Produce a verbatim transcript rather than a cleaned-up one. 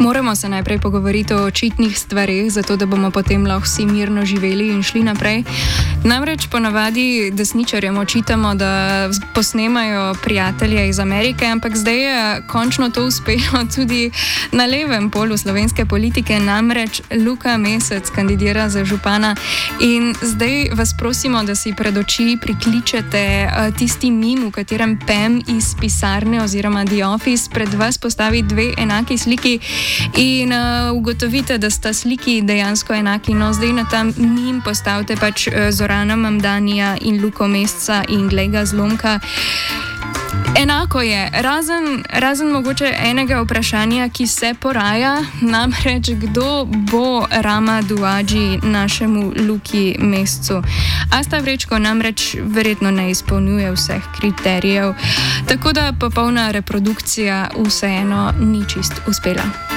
Moramo se najprej pogovoriti o očitnih stvarih, zato da bomo potem lahko vsi mirno živeli in šli naprej. Namreč ponavadi desničarjem očitamo, da posnemajo prijatelje iz Amerike, ampak zdaj je končno to uspelo tudi na levem polu slovenske politike, namreč Luka Mesec kandidira za župana in zdaj vas prosimo, da si pred oči prikličete tisti mim, v katerem Pam iz pisarne oziroma The Office pred vas postavi dve enaki sliki in uh, ugotovite, da sta sliki dejansko enaki. No, zdaj na ta mim postavite pač uh, Zorana Mamdanija in Luko Mesca in glej ga zlomka. Enako je, razen, razen mogoče enega vprašanja, ki se poraja, namreč kdo bo Rama Duadži našemu Luki Mescu. Asta Vrečko namreč verjetno ne izpolnjuje vseh kriterijev, tako da popolna reprodukcija vseeno ni čist uspela.